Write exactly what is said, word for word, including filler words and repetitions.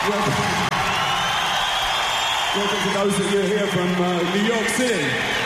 Welcome to those of you here from uh, New York City.